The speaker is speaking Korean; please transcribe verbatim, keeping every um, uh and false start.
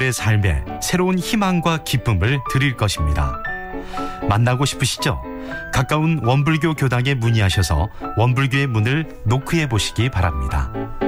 여러분들의 삶에 새로운 희망과 기쁨을 드릴 것입니다. 만나고 싶으시죠? 가까운 원불교 교당에 문의하셔서 원불교의 문을 노크해 보시기 바랍니다.